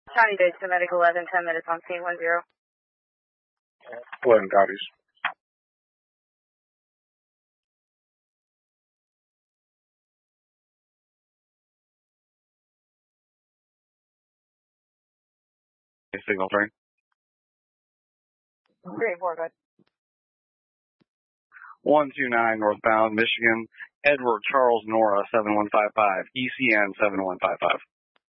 County Base to Medic 11, 10 minutes on scene 10. 11 copies. Signal 3. 3-4, good. 129 northbound, Michigan, Edward Charles Nora 7155, ECN 7155.